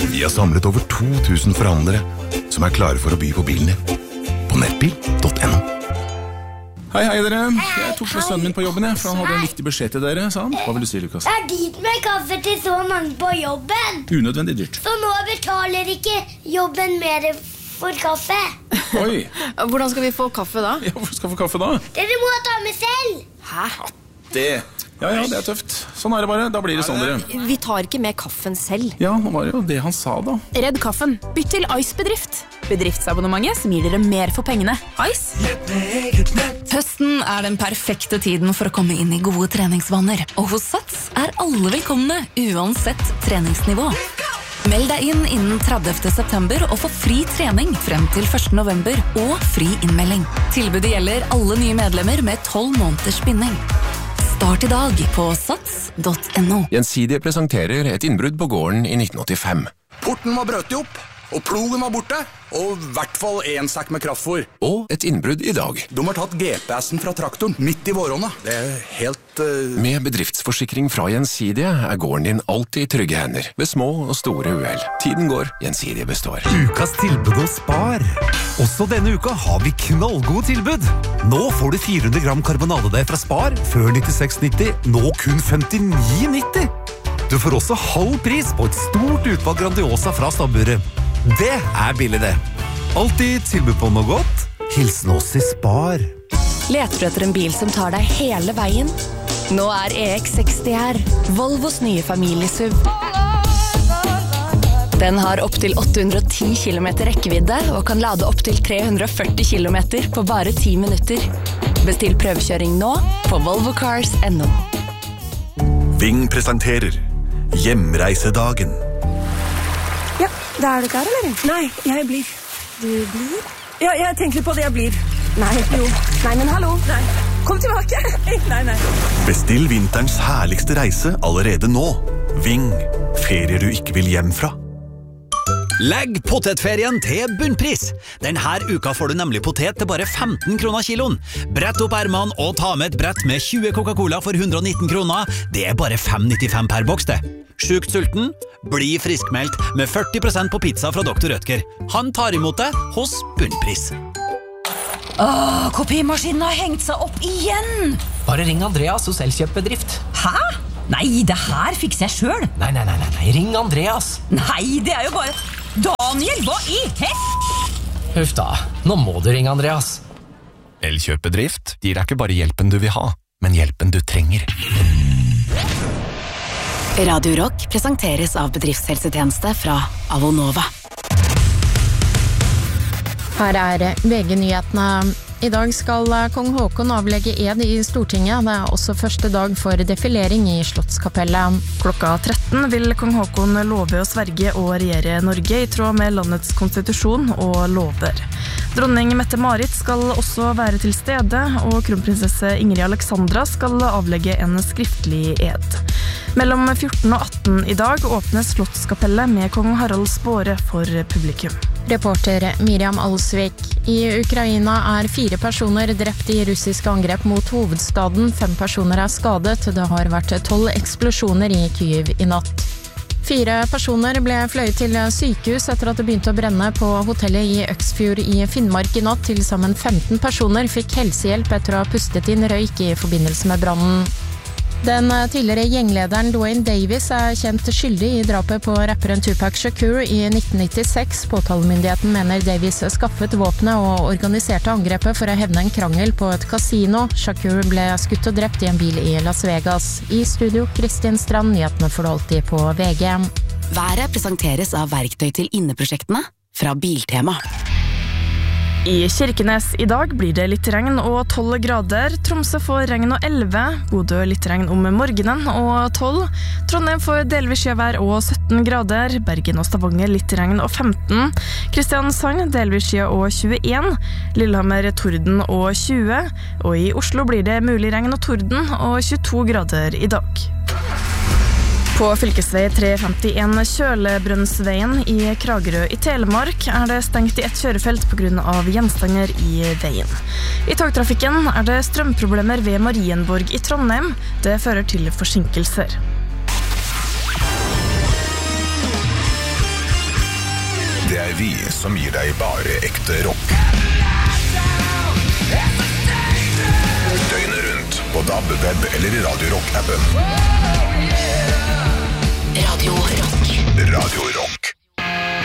Vi har samlet over 2000 forhandlere som klare for å by på bilen din. På nettbil.no. Hei dere, jeg tok med sønnen min på jobben for han hadde en viktig beskjed til dere, sa han. Hva vil du si, Lukas? Det dyrt med kaffe til så mange på jobben. Unødvendig dyrt. Så nå betaler ikke jobben mer for kaffe. Oi. Hvordan skal vi få kaffe da? Ja, hvor skal vi få kaffe da? Dere må ta med selv. Hæ? Ja, det tøft. Sånn det bare, da blir det sånn dere. Vi tar ikke med kaffen selv. Ja, det var jo det han sa da. Redd kaffen. Bytt til Ice-bedrift. Bedriftsabonnementet som gir dere mer for pengene. Ice. Høsten den perfekte tiden for å komme inn i gode treningsvaner. Og hos Sats alle velkomne, uansett treningsnivå. Meld deg inn innen 30. september og få fri trening frem til 1. november og fri innmelding. Tilbudet gjelder alle nye medlemmer med 12 måneders binding. Start i dag på sats.no. Gjensidige presenterer et innbrudd på gården i 1985. Porten var brøt opp, og plogen var borte, og I hvert fall en sekk med kraftfôr. Og et innbrudd i dag. De har tatt GPS-en fra traktoren midt I våronna. Det helt... Med bedriftsforsikring fra Gjensidige gården din alltid I trygge hender, ved små og store uhell. Tiden går, Gjensidige består. Ukas tilbud hos Spar. Også denne uka har vi knallgode tilbud. Nå får du 400 gram karbonadedeig fra Spar, før 96,90, nå kun 59,90. Du får også halv pris på et stort utvalg Grandiosa fra stabburet. Det billig det. Alltid tilbud på noe godt. Hilsen oss I Spar. Leter du etter en bil som tar deg hele veien? Nå EX60 her, Volvos nye familiesuv. Den har opp til 810 km rekkevidde og kan lade opp til 340 km på bare 10 minutter. Bestill prøvekjøring nå på volvocars.no. Ving presenterer Hjemreisedagen. Ja, da du klar, eller? Nei, jeg blir. Du blir? Ja, jeg tenker på det, jeg blir. Nei, jo. Nei, men hallo. Nei. Kom tilbake. Nei. Bestill vinterens herligste reise allerede nå. Ving, ferier du ikke vil hjem fra. Legg potetferien til bunnpris. Denne uka får du nemlig potet til bare 15 kroner kiloen. Brett opp ermene og ta med et brett med 20 Coca-Cola for 119 kroner. Det bare 5,95 per boks det. Sjukt sulten? Bli friskmeldt med 40% på pizza fra Dr. Rødtger. Han tar imot det hos bunnpris. Kopimaskinen har hengt seg opp igjen. Bare ring Andreas hos Elkjøp-bedrift. Hæ? Nei, det her fikser jeg selv. Nei, ring Andreas. Nei, det jo bare... Daniel, hva I hest? Huff da, nå må du ringe Andreas. Elkjøp-bedrift gir deg ikke bare hjelpen du vil ha, men hjelpen du trenger. Radio Rock presenteres av bedriftshelsetjeneste fra Avonova. Her VG-nyhetene. I dag skal kong Håkon avlegge ed I Stortinget. Det også første dag for defilering I Slottskapellet. Klokka 13 vil kong Håkon love å sverge og regjere Norge I tråd med landets konstitusjon og lover. Dronning Mette-Marit skal også være til stede, og kronprinsesse Ingrid Alexandra skal avlegge en skriftlig ed. Mellom 14 og 18 I dag åpnes Slottskapellet med kong Harald Spåre for publikum. Reporter Miriam Alsvik. I Ukraina 4 personer drept I russiske angrep mot hovedstaden. 5 personer skadet. Det har vært 12 eksplosjoner I Kyiv I natt. 4 personer ble fløyet til sykehus etter at det begynte å brenne på hotellet I Øksfjord I Finnmark I natt. Til sammen 15 personer fikk helsehjelp etter å ha pustet inn røyk I forbindelse med brannen. Den tidligere gjenglederen Dwayne Davis kjent skyldig I drapet på rapperen Tupac Shakur I 1996. Påtalemyndigheten mener Davis skaffet våpnet og organiserte angrepet for å hevne en krangel på et kasino. Shakur ble skutt og drept I en bil I Las Vegas. I studio, Kristin Strand, nyhetene får du alltid på VG. Været presenteres av verktøy til inneprosjektene fra Biltema. I Kirkenes I dag blir det litt regn og 12 grader. Tromsø får regn og 11. Bodø litt regn om morgenen og 12. Trondheim får delvis skjevær og 17 grader. Bergen og Stavanger litt regn og 15. Kristiansand delvis skje og 21. Lillehammer torden og 20. Og I Oslo blir det mulig regn og torden og 22 grader I dag. På fylkesvei 351 Kjølebrønnsveien I Kragerø I Telemark det stengt I et kjørefelt på grunn av gjenstander I veien. I togtrafikken det strømproblemer ved Marienborg I Trondheim. Det fører til forsinkelser. vi som gir deg bare ekte rock. Døgnet rundt på DAB, web eller i Radio Rock-appen.